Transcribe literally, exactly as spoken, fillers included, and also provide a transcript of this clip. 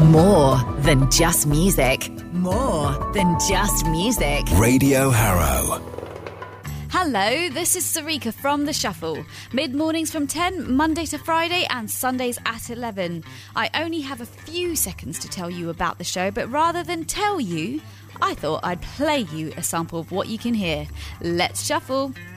More than just music. More than just music. Radio Harrow. Hello, this is Sarika from The Shuffle. Mid-mornings from ten, Monday to Friday, and Sundays at eleven. I only have a few seconds to tell you about the show, but rather than tell you, I thought I'd play you a sample of what you can hear. Let's shuffle.